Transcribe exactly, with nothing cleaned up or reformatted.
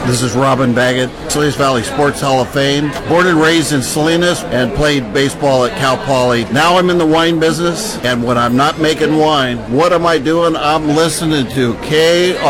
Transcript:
This is Robin Baggett, Salinas Valley Sports Hall of Fame. Born and raised in Salinas and played baseball at Cal Poly. Now I'm in the wine business, and when I'm not making wine, what am I doing? I'm listening to K